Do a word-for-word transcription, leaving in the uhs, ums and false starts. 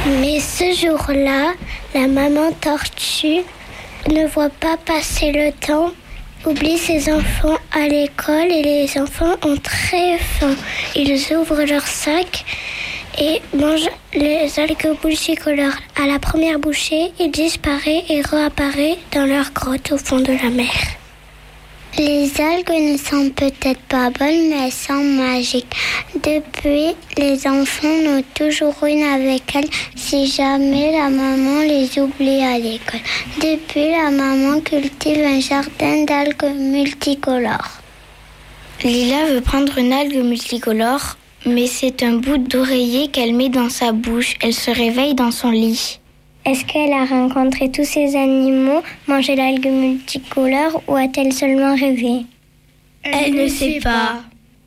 Mais ce jour-là, la maman tortue ne voit pas passer le temps, oublie ses enfants à l'école et les enfants ont très faim. Ils ouvrent leur sac et mangent les algues multicolores. À la première bouchée, il disparaît et réapparaît dans leur grotte au fond de la mer. Les algues ne sont peut-être pas bonnes, mais elles sont magiques. Depuis, les enfants ont toujours une avec elles si jamais la maman les oublie à l'école. Depuis, la maman cultive un jardin d'algues multicolores. Lila veut prendre une algue multicolore, mais c'est un bout d'oreiller qu'elle met dans sa bouche. Elle se réveille dans son lit. Est-ce qu'elle a rencontré tous ces animaux, mangé l'algue multicolore ou a-t-elle seulement rêvé ? Elle ne sait pas.